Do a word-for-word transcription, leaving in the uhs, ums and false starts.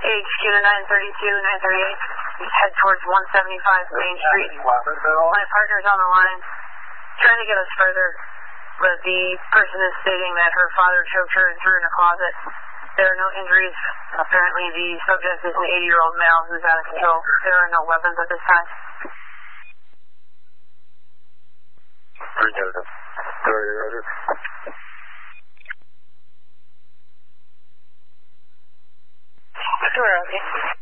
H Q to nine thirty-two, nine thirty-eight. Head towards one seventy-five Main Street. My partner's on the line, trying to get us further, but the person is stating that her father choked her and threw her in a closet. There are no injuries. Apparently the subject is an eighty-year-old male who's out of control. There are no weapons at this time. Roger. Roger. Sure, okay.